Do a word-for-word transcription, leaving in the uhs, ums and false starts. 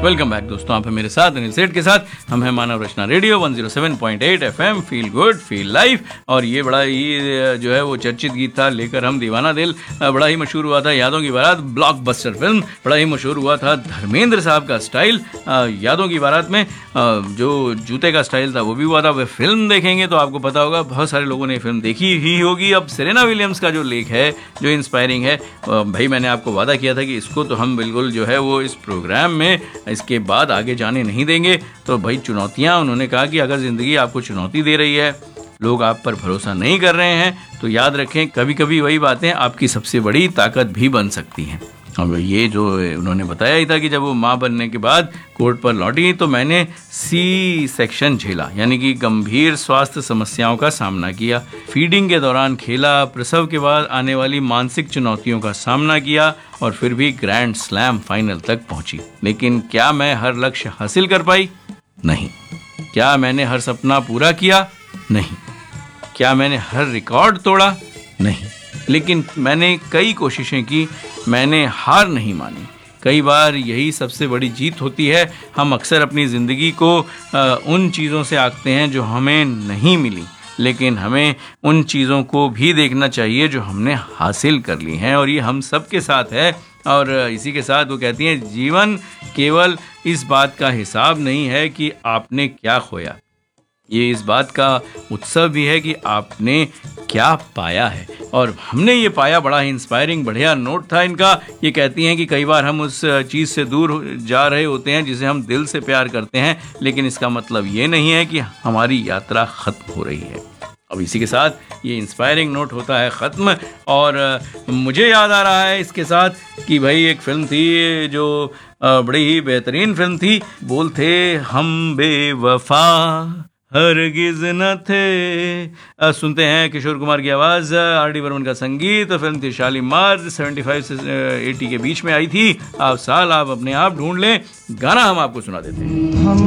Welcome back दोस्तों, आप हैं मेरे साथ अनिल सेठ के साथ। हम हैं मानव रचना radio one zero seven point eight FM, feel good feel life. और ये बड़ा ही जो है वो चर्चित गीत था, लेकर हम दीवाना दिल। बड़ा ही मशहूर हुआ था, यादों की बारात ब्लॉकबस्टर फिल्म। बड़ा ही मशहूर हुआ था धर्मेंद्र साहब का स्टाइल यादों की बारात में। जो जूते का स्टाइल था वो भी हुआ था। वह फिल्म देखेंगे तो आपको पता होगा, बहुत सारे लोगों ने फिल्म देखी ही होगी। अब सेरेना विलियम्स का जो लेख है, जो इंस्पायरिंग है, भाई मैंने आपको वादा किया था कि इसको तो हम बिल्कुल जो है वो इस प्रोग्राम में इसके बाद आगे जाने नहीं देंगे। तो भाई चुनौतियां, उन्होंने कहा कि अगर ज़िंदगी आपको चुनौती दे रही है, लोग आप पर भरोसा नहीं कर रहे हैं, तो याद रखें कभी कभी वही बातें आपकी सबसे बड़ी ताकत भी बन सकती हैं। अब ये जो उन्होंने बताया ही था कि जब वो माँ बनने के बाद कोर्ट पर लौटी तो मैंने सी सेक्शन झेला, यानी कि गंभीर स्वास्थ्य समस्याओं का सामना किया। फीडिंग के दौरान खेला, प्रसव के बाद आने वाली मानसिक चुनौतियों का सामना किया और फिर भी ग्रैंड स्लैम फाइनल तक पहुंची। लेकिन क्या मैं हर लक्ष्य हासिल कर पाई? नहीं। क्या मैंने हर सपना पूरा किया? नहीं। क्या मैंने हर रिकॉर्ड तोड़ा? नहीं। लेकिन मैंने कई कोशिशें की, मैंने हार नहीं मानी। कई बार यही सबसे बड़ी जीत होती है। हम अक्सर अपनी ज़िंदगी को आ, उन चीज़ों से आंकते हैं जो हमें नहीं मिली, लेकिन हमें उन चीज़ों को भी देखना चाहिए जो हमने हासिल कर ली हैं। और ये हम सब के साथ है। और इसी के साथ वो कहती हैं, जीवन केवल इस बात का हिसाब नहीं है कि आपने क्या खोया, ये इस बात का उत्सव भी है कि आपने क्या पाया है। और हमने ये पाया। बड़ा ही इंस्पायरिंग बढ़िया नोट था इनका। ये कहती हैं कि कई बार हम उस चीज़ से दूर जा रहे होते हैं जिसे हम दिल से प्यार करते हैं, लेकिन इसका मतलब ये नहीं है कि हमारी यात्रा ख़त्म हो रही है। अब इसी के साथ ये इंस्पायरिंग नोट होता है ख़त्म। और मुझे याद आ रहा है इसके साथ कि भाई एक फ़िल्म थी जो बड़ी ही बेहतरीन फ़िल्म थी। बोल थे, हम बेवफा हरगिज़ न थे। आ, सुनते हैं किशोर कुमार की आवाज़, आर डी बर्मन का संगीत। फिल्म थी शालीमार, सेवेंटी फाइव से एटी के बीच में आई थी। आप साल आप अपने आप ढूंढ लें, गाना हम आपको सुना देते हैं।